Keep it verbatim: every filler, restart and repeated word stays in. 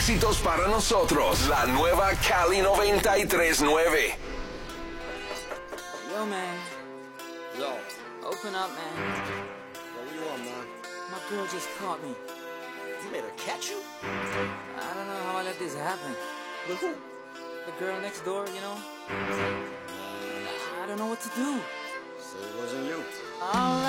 éxitos para nosotros. La nueva Cali noventa y tres punto nueve. Yo, man. Yo. Open up, man. What do you want, man? My girl just caught me. You made her catch you? I don't know how I let this happen. With who? The girl next door, you know? I don't know what to do. So it wasn't you. All right.